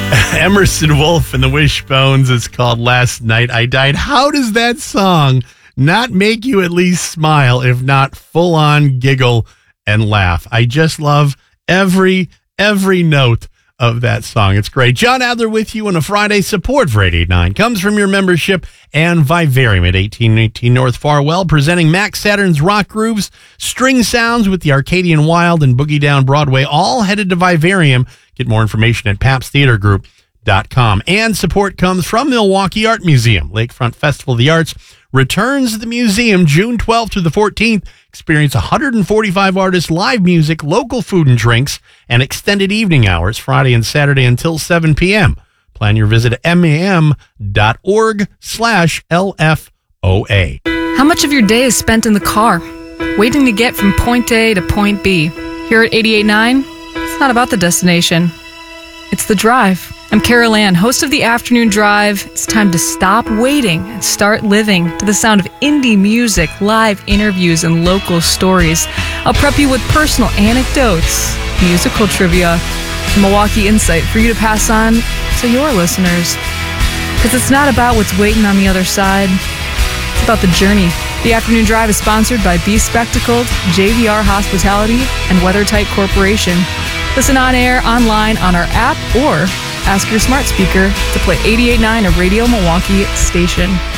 Emerson Wolf and the Wishbones is called Last Night I Died. How does that song not make you at least smile, if not full on giggle and laugh? I just love every note of that song. It's great. John Adler with you on a Friday. Support for 889 comes from your membership and Vivarium at 1818 North Farwell, presenting Max Saturn's Rock Grooves, String Sounds with the Arcadian Wild and Boogie Down Broadway, all headed to Vivarium. Get more information at papstheatergroup.com. And support comes from Milwaukee Art Museum. Lakefront Festival of the Arts returns to the museum June 12th through the 14th. Experience 145 artists, live music, local food and drinks, and extended evening hours Friday and Saturday until 7 p.m. Plan your visit at mam.org/LFOA. How much of your day is spent in the car, waiting to get from point A to point B? Here at 88.9, it's not about the destination. It's the drive. I'm Carol Ann, host of the Afternoon Drive. It's time to stop waiting and start living to the sound of indie music, live interviews, and local stories. I'll prep you with personal anecdotes, musical trivia, Milwaukee insight for you to pass on to your listeners. Because it's not about what's waiting on the other side. It's about the journey. The Afternoon Drive is sponsored by Be Spectacled, JVR Hospitality, and WeatherTight Corporation. Listen on air, online, on our app, or ask your smart speaker to play 88.9, a Radio Milwaukee station.